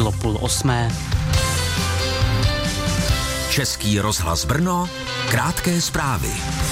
bylo 7:30. Český rozhlas Brno, krátké zprávy.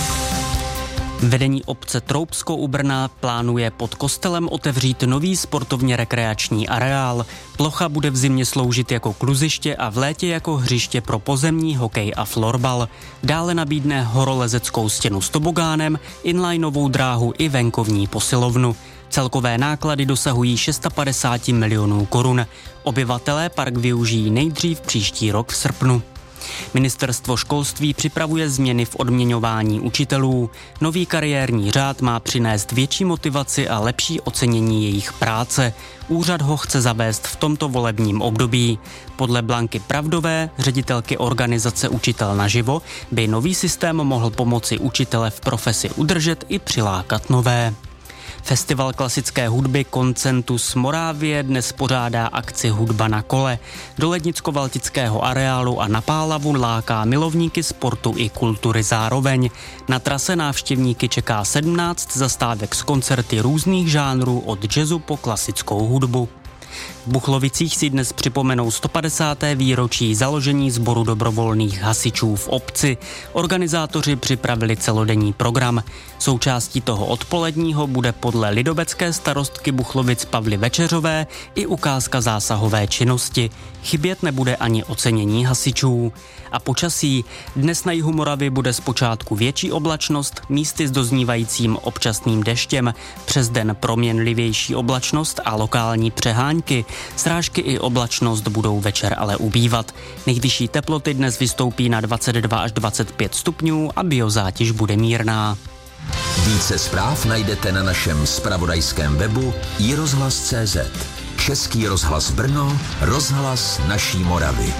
Vedení obce Troubsko u Brna plánuje pod kostelem otevřít nový sportovně rekreační areál. Plocha bude v zimě sloužit jako kluziště a v létě jako hřiště pro pozemní hokej a florbal. Dále nabídne horolezeckou stěnu s tobogánem, inlineovou dráhu i venkovní posilovnu. Celkové náklady dosahují 650 milionů korun. Obyvatelé park využijí nejdřív příští rok v srpnu. Ministerstvo školství připravuje změny v odměňování učitelů. Nový kariérní řád má přinést větší motivaci a lepší ocenění jejich práce. Úřad ho chce zavést v tomto volebním období. Podle Blanky Pravdové, ředitelky organizace Učitel naživo, by nový systém mohl pomoci učitele v profesi udržet i přilákat nové. Festival klasické hudby Koncentus Moravie dnes pořádá akci Hudba na kole. Do Lednicko-Valtického areálu a na Pálavu láká milovníky sportu i kultury zároveň. Na trase návštěvníky čeká 17 zastávek s koncerty různých žánrů od jazzu po klasickou hudbu. V Buchlovicích si dnes připomenou 150. výročí založení sboru dobrovolných hasičů v obci. Organizátoři připravili celodenní program. Součástí toho odpoledního bude podle lidovecké starostky Buchlovic Pavly Večeřové i ukázka zásahové činnosti. Chybět nebude ani ocenění hasičů. A počasí. Dnes na jihu Moravy bude zpočátku větší oblačnost, místy s doznívajícím občasným deštěm. Přes den proměnlivější oblačnost a lokální přehánky. Srážky i oblačnost budou večer ale ubývat. Nejvyšší teploty dnes vystoupí na 22 až 25 stupňů a biozátěž bude mírná. Více zpráv najdete na našem zpravodajském webu iRozhlas.cz. Český rozhlas Brno, rozhlas naší Moravy.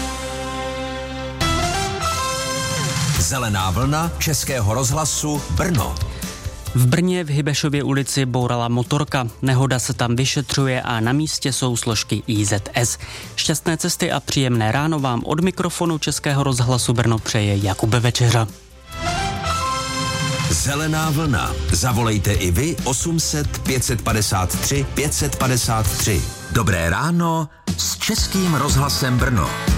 Zelená vlna Českého rozhlasu Brno. V Brně v Hybešově ulici bourala motorka. Nehoda se tam vyšetřuje a na místě jsou složky IZS. Šťastné cesty a příjemné ráno vám od mikrofonu Českého rozhlasu Brno přeje Jakub Večeřa. Zelená vlna. Zavolejte i vy 800 553 553. Dobré ráno s Českým rozhlasem Brno.